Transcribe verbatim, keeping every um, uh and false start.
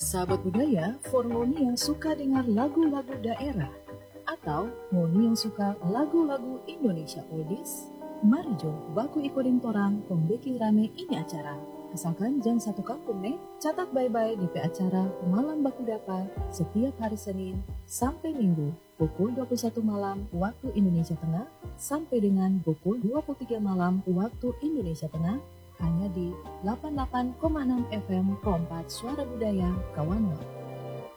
Sahabat budaya, for Ngoni yang suka dengar lagu-lagu daerah atau Ngoni yang suka lagu-lagu Indonesia oldies, mari jo baku ikutin torang pembeki rame ini acara. Asalkan jam satu kampung nih, catat bye-bye di P acara Malam Baku Dapa setiap hari Senin sampai Minggu pukul dua puluh satu malam waktu Indonesia Tengah sampai dengan pukul dua puluh tiga malam waktu Indonesia Tengah hanya di delapan puluh delapan koma enam F M Kompas Suara Budaya Kawanwa.